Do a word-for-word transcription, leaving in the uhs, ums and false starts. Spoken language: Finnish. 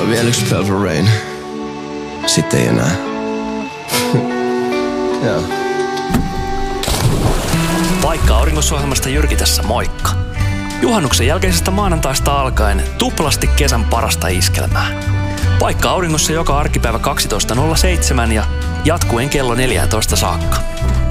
vielä yksi Purple Rain. Sitten ei enää. Joo. Paikka auringossa-ohjelmasta Jyrki tässä, moikka. Juhannuksen jälkeisestä maanantaista alkaen tuplasti kesän parasta iskelmää. Paikka auringossa joka arkipäivä kaksitoista nolla seitsemän ja jatkuen kello neljätoista saakka.